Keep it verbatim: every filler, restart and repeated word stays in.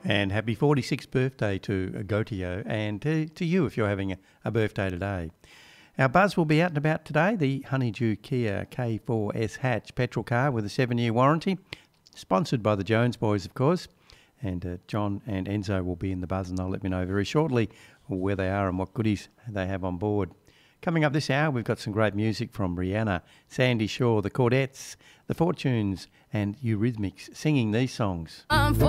And happy forty-sixth birthday to Gotio and to, to you if you're having a, a birthday today. Our Buzz will be out and about today. The Honeydew Kia K four S hatch petrol car with a seven-year warranty, sponsored by the Jones boys, of course. And uh, John and Enzo will be in the Buzz and they'll let me know very shortly where they are and what goodies they have on board. Coming up this hour, we've got some great music from Rihanna, Sandy Shaw, the Chordettes, the Fortunes and Eurythmics singing these songs.